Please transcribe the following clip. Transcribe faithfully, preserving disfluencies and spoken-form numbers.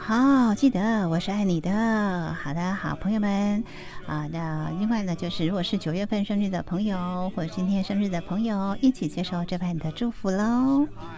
好，记得我是爱你的。好的，好朋友们啊，那另外呢，就是如果是九月份生日的朋友，或者今天生日的朋友，一起接受这份的祝福喽。